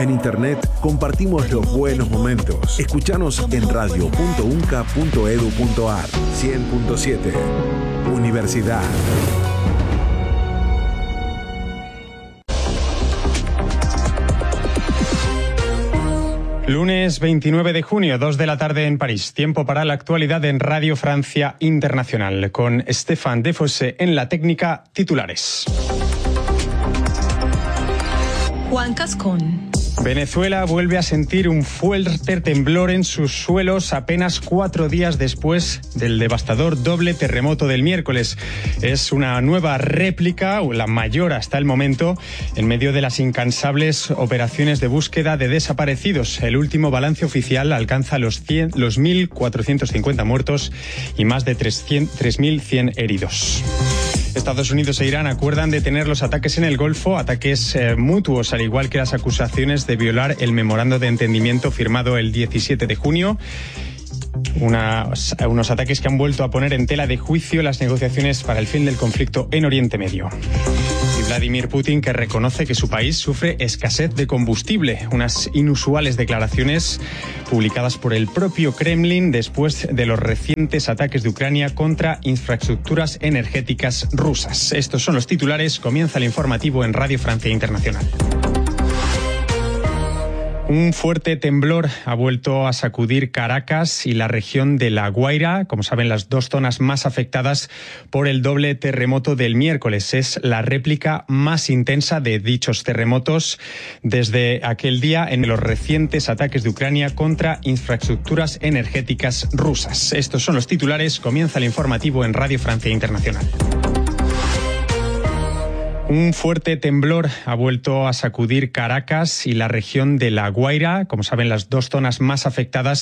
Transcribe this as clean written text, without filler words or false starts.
En internet compartimos los buenos momentos. Escuchanos en radio.unca.edu.ar 100.7. Universidad. Lunes 29 de junio, 2 de la tarde en París. Tiempo para la actualidad en Radio Francia Internacional. Con Stéphane Defossé en la técnica. Titulares. Juan Cascón. Venezuela vuelve a sentir un fuerte temblor en sus suelos apenas 4 días después del devastador doble terremoto del miércoles. Es una nueva réplica, o la mayor hasta el momento, en medio de las incansables operaciones de búsqueda de desaparecidos. El último balance oficial alcanza los 1.450 muertos y más de 3.100 heridos. Estados Unidos e Irán acuerdan detener los ataques en el Golfo, ataques mutuos, al igual que las acusaciones de violar el memorando de entendimiento firmado el 17 de junio. Unos ataques que han vuelto a poner en tela de juicio las negociaciones para el fin del conflicto en Oriente Medio. Y Vladimir Putin, que reconoce que su país sufre escasez de combustible. Unas inusuales declaraciones publicadas por el propio Kremlin después de los recientes ataques de Ucrania contra infraestructuras energéticas rusas. Estos son los titulares. Comienza el informativo en Radio Francia Internacional. Un fuerte temblor ha vuelto a sacudir Caracas y la región de La Guaira, como saben, las dos zonas más afectadas por el doble terremoto del miércoles. Es la réplica más intensa de dichos terremotos desde aquel día en los recientes ataques de Ucrania contra infraestructuras energéticas rusas. Estos son los titulares. Comienza el informativo en Radio Francia Internacional. Un fuerte temblor ha vuelto a sacudir Caracas y la región de La Guaira, como saben, las dos zonas más afectadas